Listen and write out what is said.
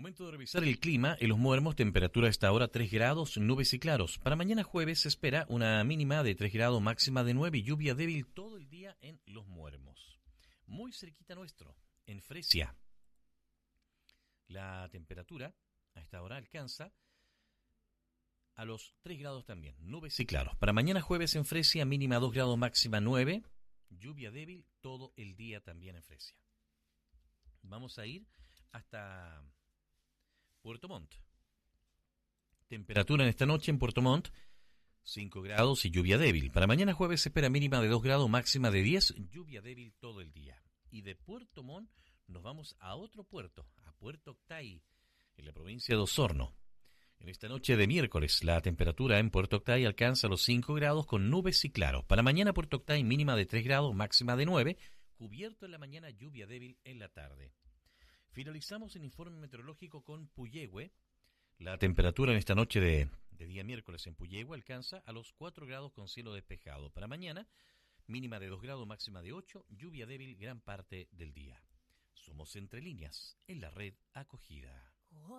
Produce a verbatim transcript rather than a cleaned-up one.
Momento de revisar el clima. En Los Muermos, temperatura a esta hora tres grados, nubes y claros. Para mañana jueves se espera una mínima de tres grados, máxima de nueve y lluvia débil todo el día en Los Muermos. Muy cerquita nuestro, en Fresia. La temperatura a esta hora alcanza a los tres grados también, nubes y claros. Para mañana jueves en Fresia, mínima dos grados, máxima nueve. Lluvia débil todo el día también en Fresia. Vamos a ir hasta Puerto Montt. Temperatura en esta noche en Puerto Montt, cinco grados y lluvia débil. Para mañana jueves se espera mínima de dos grados, máxima de diez, lluvia débil todo el día. Y de Puerto Montt nos vamos a otro puerto, a Puerto Octay, en la provincia de Osorno. En esta noche de miércoles, la temperatura en Puerto Octay alcanza los cinco grados con nubes y claros. Para mañana Puerto Octay mínima de tres grados, máxima de nueve, cubierto en la mañana, lluvia débil en la tarde. Finalizamos el informe meteorológico con Puyehue. La temperatura en esta noche de, de día miércoles en Puyehue alcanza a los cuatro grados con cielo despejado. Para mañana, mínima de dos grados, máxima de ocho, lluvia débil gran parte del día. Somos Entre Líneas, en la red Acogida.